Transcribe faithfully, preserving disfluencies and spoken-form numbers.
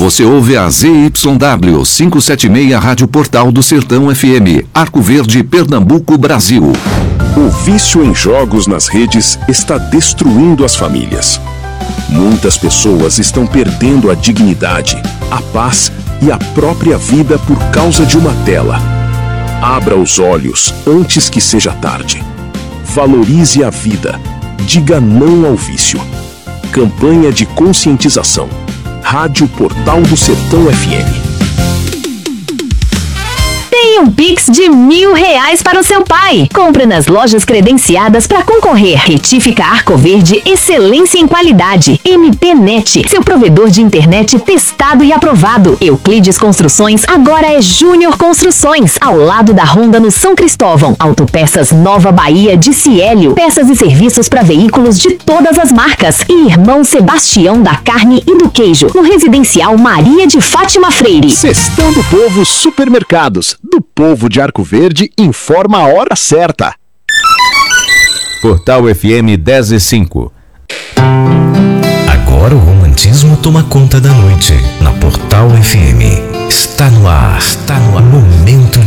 Você ouve a Z Y W quinhentos e setenta e seis Rádio Portal do Sertão F M, Arco Verde, Pernambuco, Brasil. O vício em jogos nas redes está destruindo as famílias. Muitas pessoas estão perdendo a dignidade, a paz e a própria vida por causa de uma tela. Abra os olhos antes que seja tarde. Valorize a vida. Diga não ao vício. Campanha de conscientização. Rádio Portal do Sertão F M. Tem um Pix de mil reais para o seu pai. Compre nas lojas credenciadas para concorrer. Retífica Arco Verde, excelência em qualidade. M P Net, seu provedor de internet testado e aprovado. Euclides Construções, agora é Júnior Construções, ao lado da Honda no São Cristóvão. Autopeças Nova Bahia de Ciélio. Peças e serviços para veículos de todas as marcas. E Irmão Sebastião da Carne e do Queijo, no Residencial Maria de Fátima Freire. Cestão do Povo Supermercados. Do povo de Arco Verde, informa a hora certa. Portal F M dez e cinco. Agora o romantismo toma conta da noite. Na Portal F M. Está no ar. Está no ar. Momento